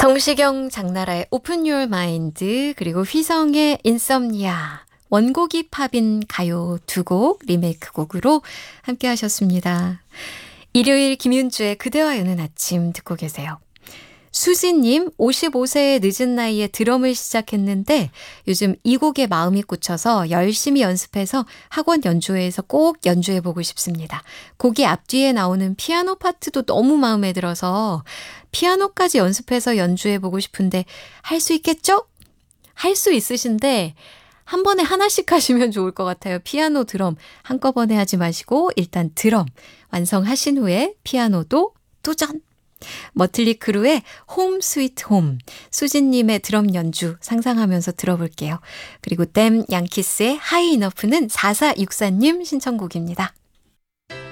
성시경 장나라의 Open Your Mind 그리고 휘성의 인썸니아 원곡이 팝인 가요 두 곡 리메이크 곡으로 함께 하셨습니다. 일요일 김윤주의 그대와 여는 아침 듣고 계세요. 수지님 55세의 늦은 나이에 드럼을 시작했는데 요즘 이 곡에 마음이 꽂혀서 열심히 연습해서 학원 연주회에서 꼭 연주해보고 싶습니다. 곡이 앞뒤에 나오는 피아노 파트도 너무 마음에 들어서 피아노까지 연습해서 연주해보고 싶은데 할 수 있겠죠? 할 수 있으신데 한 번에 하나씩 하시면 좋을 것 같아요. 피아노, 드럼 한꺼번에 하지 마시고 일단 드럼 완성하신 후에 피아노도 도전! 머틀리 크루의 홈 스위트 홈 수진님의 드럼 연주 상상하면서 들어볼게요. 그리고 댐 양키스의 하이 이너프는 4464님 신청곡입니다.